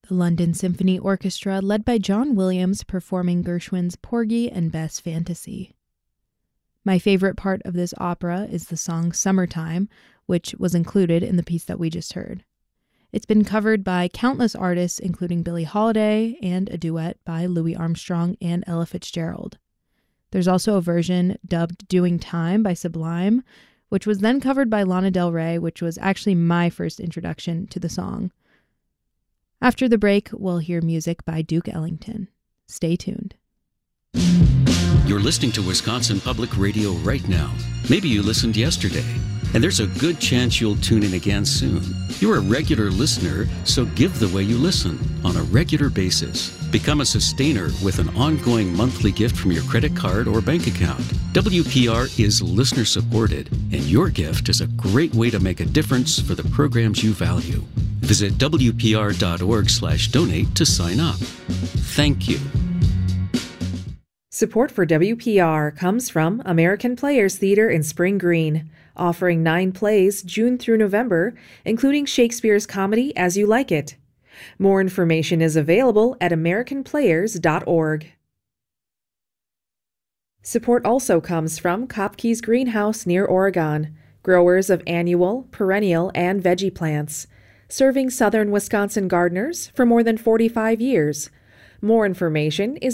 The London Symphony Orchestra, led by John Williams, performing Gershwin's Porgy and Bess Fantasy. My favorite part of this opera is the song Summertime, which was included in the piece that we just heard. It's been covered by countless artists, including Billie Holiday, and a duet by Louis Armstrong and Ella Fitzgerald. There's also a version dubbed Doing Time by Sublime, which was then covered by Lana Del Rey, which was actually my first introduction to the song. After the break, we'll hear music by Duke Ellington. Stay tuned. You're listening to Wisconsin Public Radio right now. Maybe you listened yesterday, and there's a good chance you'll tune in again soon. You're a regular listener, so give the way you listen on a regular basis. Become a sustainer with an ongoing monthly gift from your credit card or bank account. WPR is listener supported, and your gift is a great way to make a difference for the programs you value. Visit WPR.org/donate to sign up. Thank you. Support for WPR comes from American Players Theater in Spring Green, offering 9 plays June through November, including Shakespeare's comedy As You Like It. More information is available at americanplayers.org. Support also comes from Kopke's Greenhouse near Oregon, growers of annual, perennial, and veggie plants, serving southern Wisconsin gardeners for more than 45 years. More information is